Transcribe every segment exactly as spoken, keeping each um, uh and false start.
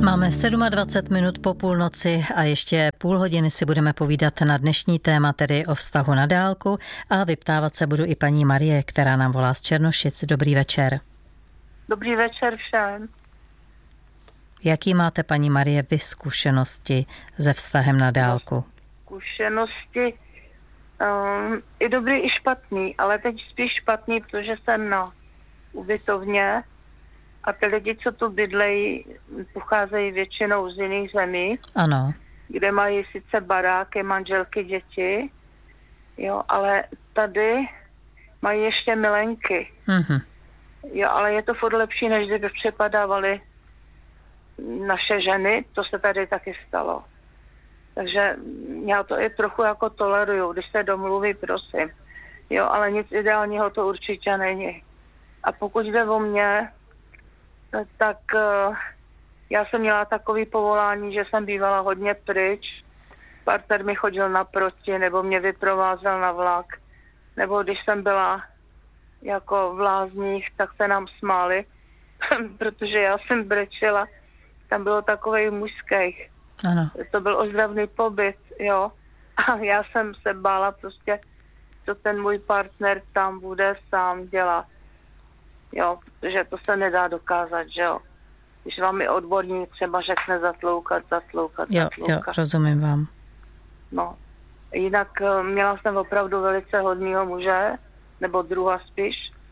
Máme dvacet sedm minut po půlnoci a ještě půl hodiny si budeme povídat na dnešní téma, tedy o vztahu na dálku, a vyptávat se budu i paní Marie, která nám volá z Černošic. Dobrý večer. Dobrý večer všem. Jaký máte, paní Marie, vy zkušenosti se vztahem na dálku? Zkušenosti um, i dobrý, i špatný, ale teď spíš špatný, protože jsem na ubytovně a ty lidi, co tu bydlejí, pocházejí většinou z jiných zemí. Ano. Kde mají sice baráky, manželky, děti, jo, ale tady mají ještě milenky. Mhm. Jo, ale je to furt lepší, než kdyby přepadávaly naše ženy, to se tady taky stalo. Takže já to i trochu jako toleruju, když se domluví, prosím. Jo, ale nic ideálního to určitě není. A pokud jde o mě, tak uh, já jsem měla takový povolání, že jsem bývala hodně pryč. Partner mi chodil naproti, nebo mě vyprovázel na vlak. Nebo když jsem byla jako v Lázních, tak se nám smáli, protože já jsem brečela. Tam bylo takovej mužských. Ano. To byl ozdravný pobyt, jo. A já jsem se bála prostě, co ten můj partner tam bude sám dělat. Jo, protože to se nedá dokázat, že jo. Když vám i odborník třeba řekne zatloukat, zatloukat, jo, zatloukat. Jo, rozumím vám. No, jinak měla jsem opravdu velice hodnýho muže, nebo druha spíš.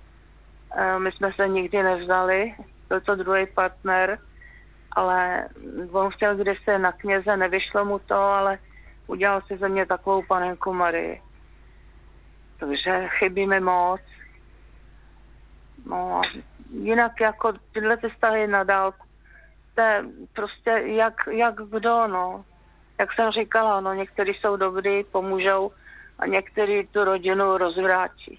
My jsme se nikdy nevzali, byl to druhý partner, ale on chtěl kdysi na kněze, nevyšlo mu to, ale udělal si ze mě takovou panenku Marii. Takže chybí mi moc. No a jinak jako tyhle ty vztahy na dálku, to je prostě jak, jak kdo, no. Jak jsem říkala, no někteří jsou dobrý, pomůžou a někteří tu rodinu rozvrátí.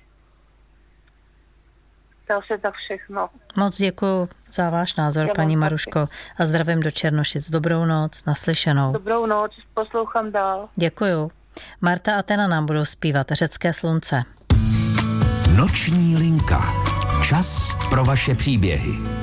To je asi tak všechno. Moc děkuji za váš názor, já paní Maruško, a zdravím do Černošic. Dobrou noc, naslyšenou. Dobrou noc, poslouchám dál. Děkuju. Marta a Tena nám budou zpívat Řecké slunce. Noční linka. Čas pro vaše příběhy.